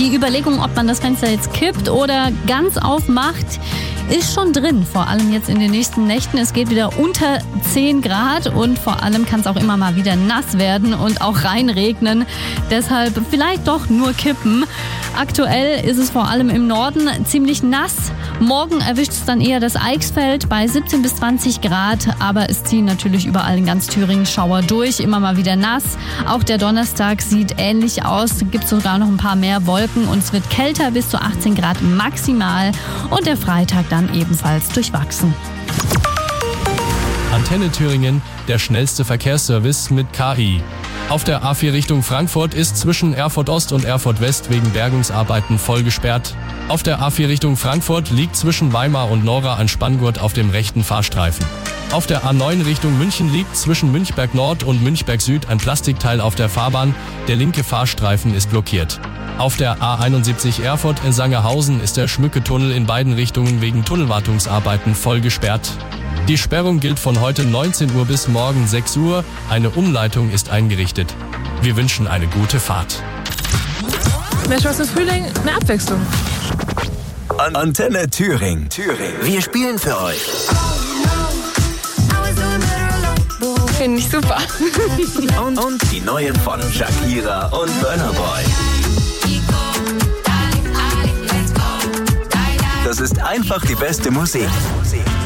Die Überlegung, ob man das Fenster jetzt kippt oder ganz aufmacht, ist schon drin, vor allem jetzt in den nächsten Nächten. Es geht wieder unter 10 Grad und vor allem kann es auch immer mal wieder nass werden und auch reinregnen. Deshalb vielleicht doch nur kippen. Aktuell ist es vor allem im Norden ziemlich nass. Morgen erwischt es dann eher das Eichsfeld bei 17 bis 20 Grad. Aber es ziehen natürlich überall in ganz Thüringen Schauer durch, immer mal wieder nass. Auch der Donnerstag sieht ähnlich aus. Es gibt sogar noch ein paar mehr Wolken und es wird kälter, bis zu 18 Grad maximal. Und der Freitag dann ebenfalls durchwachsen. Antenne Thüringen, der schnellste Verkehrsservice mit KI. Auf der A4 Richtung Frankfurt ist zwischen Erfurt Ost und Erfurt West wegen Bergungsarbeiten voll gesperrt. Auf der A4 Richtung Frankfurt liegt zwischen Weimar und Nora ein Spanngurt auf dem rechten Fahrstreifen. Auf der A9 Richtung München liegt zwischen Münchberg Nord und Münchberg Süd ein Plastikteil auf der Fahrbahn. Der linke Fahrstreifen ist blockiert. Auf der A71 Erfurt in Sangerhausen ist der Schmücke-Tunnel in beiden Richtungen wegen Tunnelwartungsarbeiten voll gesperrt. Die Sperrung gilt von heute 19 Uhr bis morgen 6 Uhr. Eine Umleitung ist eingerichtet. Wir wünschen eine gute Fahrt. Mehr Spaß im Frühling, eine Abwechslung. Antenne Thüringen. Wir spielen für euch. Finde ich super. Und die neuen von Shakira und Burna Boy. Das ist einfach die beste Musik.